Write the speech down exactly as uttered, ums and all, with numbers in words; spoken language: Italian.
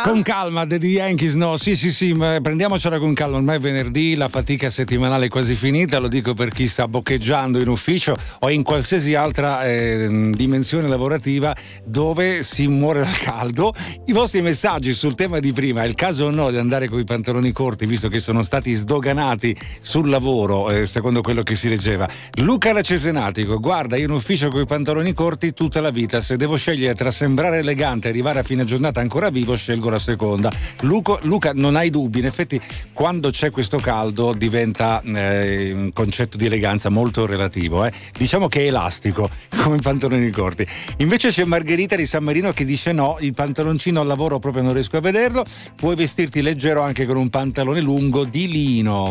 Con calma, Daddy Yankees, no, sì sì sì, ma prendiamocela con calma, ormai è venerdì, la fatica settimanale è quasi finita, lo dico per chi sta boccheggiando in ufficio o in qualsiasi altra eh, dimensione lavorativa dove si muore dal caldo. I vostri messaggi sul tema di prima, è il caso o no di andare con i pantaloni corti, visto che sono stati sdoganati sul lavoro, eh, secondo quello che si leggeva. Luca da Cesenatico, guarda, io in ufficio con i pantaloni corti tutta la vita, se devo scegliere tra sembrare elegante e arrivare a fine giornata ancora vivo, scelgo la seconda. Luca, Luca, non hai dubbi, in effetti quando c'è questo caldo diventa eh, un concetto di eleganza molto relativo, eh. Diciamo che è elastico come i pantaloni corti. Invece c'è Margherita di San Marino che dice no, il pantaloncino al lavoro proprio non riesco a vederlo, puoi vestirti leggero anche con un pantalone lungo di lino.